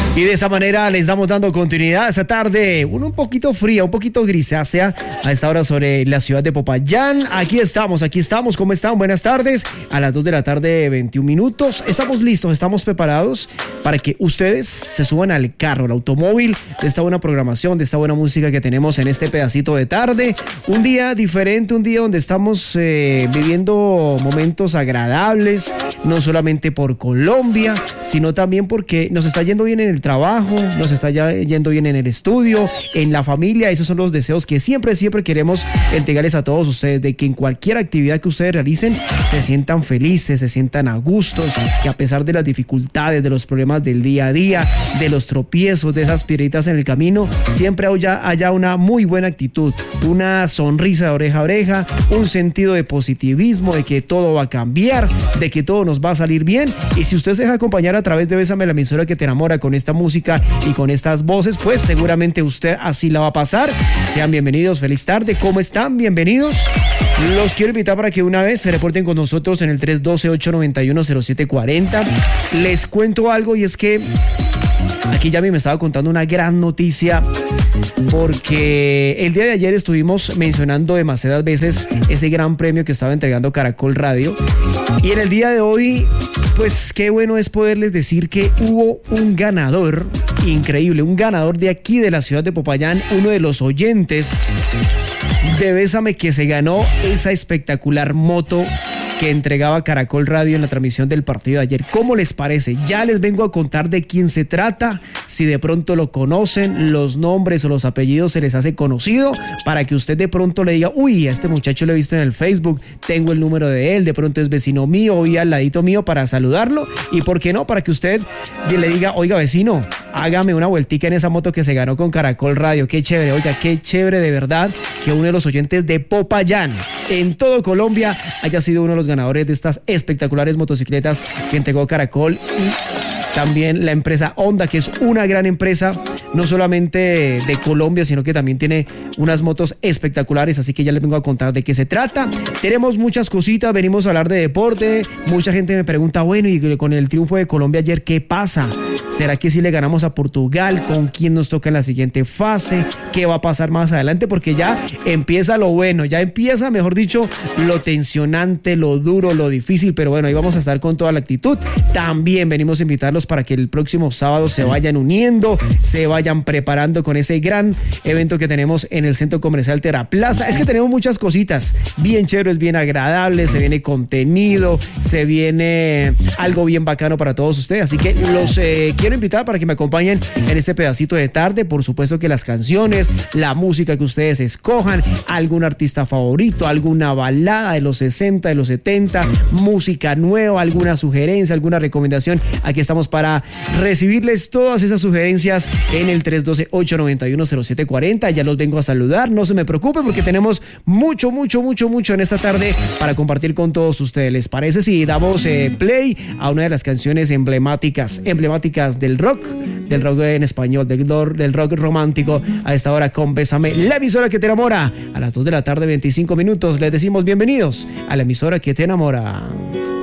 Y de esa manera les estamos dando continuidad a esta tarde, un poquito fría, un poquito grisácea a esta hora sobre la ciudad de Popayán. Aquí estamos, ¿cómo están? Buenas tardes, a las 2 de la tarde, 21 minutos. Estamos listos, estamos preparados para que ustedes se suban al carro, al automóvil, de esta buena programación, de esta buena música que tenemos en este pedacito de tarde. Un día diferente, un día donde estamos viviendo momentos agradables, no solamente por Colombia, sino también porque nos está yendo bien en el trabajo, nos está yendo bien en el estudio, en la familia. Esos son los deseos que siempre queremos entregarles a todos ustedes, de que en cualquier actividad que ustedes realicen se sientan felices, se sientan a gusto, que a pesar de las dificultades, de los problemas del día a día, de los tropiezos, de esas piedritas en el camino, siempre haya una muy buena actitud, una sonrisa de oreja a oreja, un sentido de positivismo, de que todo va a cambiar, de que todo nos va a salir bien. Y si usted se deja acompañar a través de Bésame, la emisora que te enamora, con esta música y con estas voces, pues seguramente usted así la va a pasar. Sean bienvenidos, feliz tarde, ¿cómo están? Bienvenidos. Los quiero invitar para que una vez se reporten con nosotros en el 312-891-0740. Les cuento algo, y es que aquí Yami me estaba contando una gran noticia, porque el día de ayer estuvimos mencionando demasiadas veces ese gran premio que estaba entregando Caracol Radio, y en el día de hoy, pues qué bueno es poderles decir que hubo un ganador increíble, un ganador de aquí de la ciudad de Popayán, uno de los oyentes de Bésame, que se ganó esa espectacular moto que entregaba Caracol Radio en la transmisión del partido de ayer. ¿Cómo les parece? Ya les vengo a contar de quién se trata, si de pronto lo conocen, los nombres o los apellidos se les hace conocido, para que usted de pronto le diga, uy, a este muchacho lo he visto en el Facebook, tengo el número de él, de pronto es vecino mío, hoy al ladito mío, para saludarlo. Y por qué no, para que usted le diga, oiga, vecino, hágame una vueltica en esa moto que se ganó con Caracol Radio. Qué chévere, oiga, qué chévere de verdad que uno de los oyentes de Popayán en todo Colombia haya sido uno de los ganadores de estas espectaculares motocicletas que entregó Caracol, y también la empresa Honda, que es una gran empresa, no solamente de Colombia, sino que también tiene unas motos espectaculares. Así que ya les vengo a contar de qué se trata. Tenemos muchas cositas, venimos a hablar de deporte. Mucha gente me pregunta, bueno, y con el triunfo de Colombia ayer, ¿qué pasa? ¿Será que si le ganamos a Portugal? ¿Con quién nos toca en la siguiente fase? ¿Qué va a pasar más adelante? Porque ya empieza lo bueno, ya empieza, mejor dicho, lo tensionante, lo duro, lo difícil. Pero bueno, ahí vamos a estar con toda la actitud. También venimos a invitarlos para que el próximo sábado se vayan uniendo, se vayan preparando con ese gran evento que tenemos en el Centro Comercial Teraplaza. Es que tenemos muchas cositas bien chéveres, bien agradables, se viene contenido, se viene algo bien bacano para todos ustedes. Así que los quiero invitar para que me acompañen en este pedacito de tarde. Por supuesto que las canciones, la música que ustedes escojan, algún artista favorito, alguna balada de los 60, de los 70, música nueva, alguna sugerencia, alguna recomendación, aquí estamos para recibirles todas esas sugerencias en el 312-891-0740. Ya los vengo a saludar, no se me preocupen, porque tenemos mucho en esta tarde para compartir con todos ustedes. ¿Les parece si damos play a una de las canciones emblemáticas del rock en español, del rock romántico, a esta hora con Bésame, la emisora que te enamora? A las 2 de la tarde, 25 minutos, les decimos bienvenidos a la emisora que te enamora.